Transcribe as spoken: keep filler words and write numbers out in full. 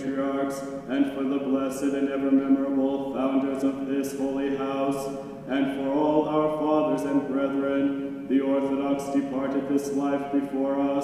patriarchs, and for the blessed and ever-memorable founders of this holy house, and for all our fathers and brethren, the Orthodox departed this life before us,